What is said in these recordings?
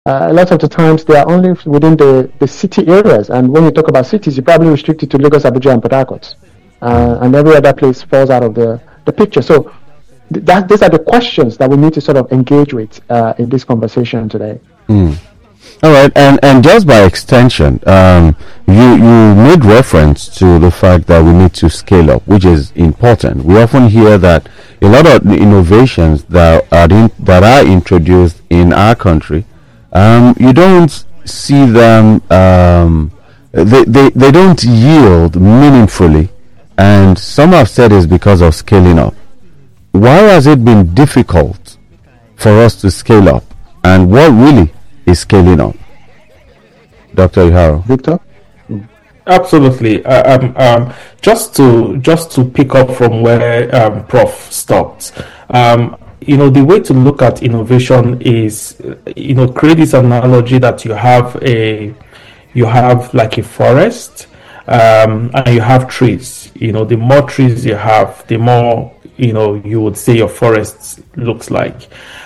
A lot of the times they are only within the city areas. And when you talk about cities, you probably restrict it to Lagos, Abuja, and Port Harcourt. And every other place falls out of the picture. So these are the questions that we need to sort of engage with in this conversation today. All right, and just by extension, you made reference to the fact that we need to scale up, which is important. We often hear that a lot of the innovations that are introduced in our country, you don't see them. They don't yield meaningfully, and some have said it's because of scaling up. Why has it been difficult for us to scale up, and what really is scaling up? Dr. Iharo. Victor? Absolutely. Just to pick up from where Prof stopped, the way to look at innovation is, create this analogy that you have like a forest, and you have trees. The more trees you have, the more you would say your forest looks like.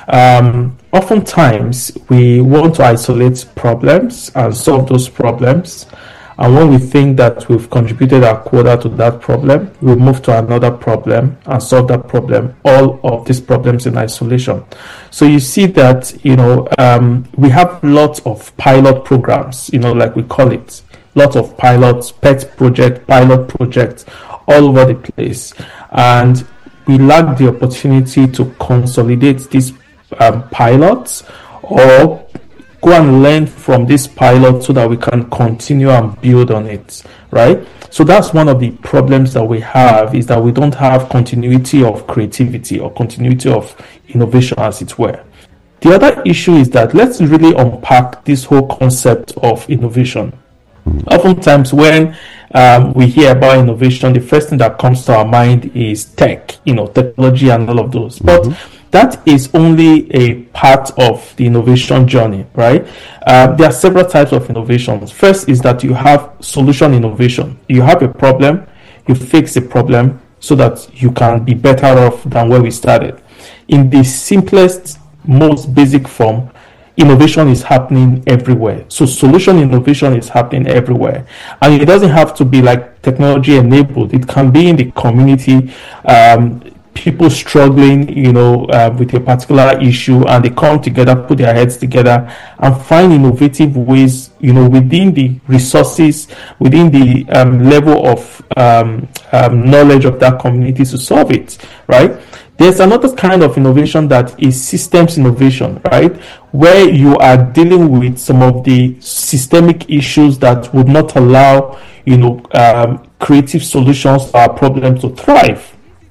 Oftentimes we want to isolate problems and solve those problems, and when we think that we've contributed our quota to that problem, we move to another problem and solve that problem, all of these problems in isolation. So you see that we have lots of pilot programs, like we call it, lots of pilots, pet project, pilot projects all over the place, and we lack the opportunity to consolidate these pilots or go and learn from this pilot so that we can continue and build on it, right? So that's one of the problems that we have, is that we don't have continuity of creativity or continuity of innovation, as it were. The other issue is that let's really unpack this whole concept of innovation. Oftentimes when we hear about innovation, the first thing that comes to our mind is tech, technology and all of those. But that is only a part of the innovation journey, right? There are several types of innovations. First is that you have solution innovation. You have a problem, you fix the problem so that you can be better off than where we started. In the simplest, most basic form, innovation is happening everywhere. So solution innovation is happening everywhere. And it doesn't have to be like technology enabled. It can be in the community, people struggling, with a particular issue, and they come together, put their heads together and find innovative ways, within the resources, within the level of knowledge of that community to solve it, right? There's another kind of innovation that is systems innovation, right? Where you are dealing with some of the systemic issues that would not allow, creative solutions to our problems to thrive.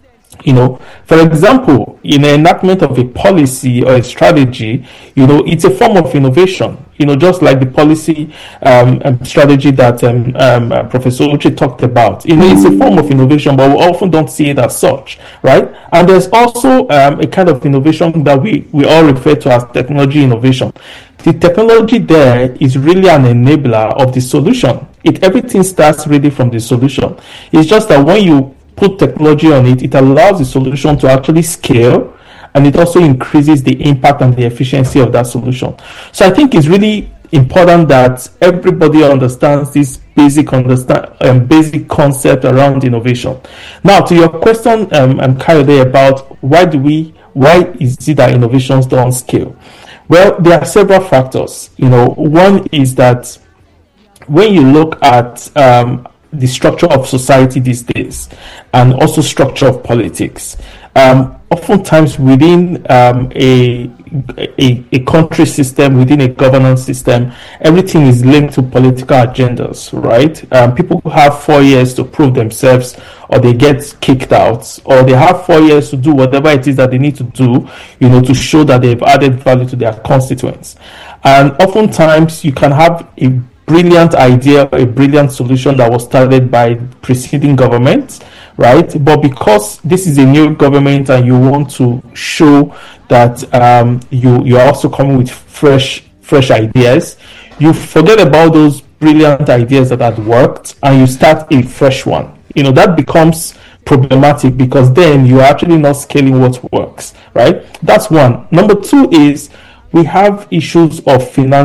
For example, in the enactment of a policy or a strategy, it's a form of innovation. Just like the policy strategy that Professor Uche talked about. It's a form of innovation, but we often don't see it as such, right? And there's also a kind of innovation that we all refer to as technology innovation. The technology there is really an enabler of the solution. Everything starts really from the solution. It's just that when you put technology on it, it allows the solution to actually scale, and it also increases the impact and the efficiency of that solution. So I think it's really important that everybody understands this basic concept around innovation. Now, to your question, Kayode, about why is it that innovations don't scale? Well, there are several factors. One is that when you look at the structure of society these days, and also structure of politics, oftentimes within a country system, within a governance system, everything is linked to political agendas, right? People have 4 years to prove themselves, or they get kicked out, or they have 4 years to do whatever it is that they need to do, to show that they've added value to their constituents. And oftentimes you can have a brilliant idea, a brilliant solution that was started by preceding government, right? But because this is a new government and you want to show that you are also coming with fresh ideas, you forget about those brilliant ideas that had worked and you start a fresh one. That becomes problematic, because then you're actually not scaling what works, right? That's one. Number two is, we have issues of finance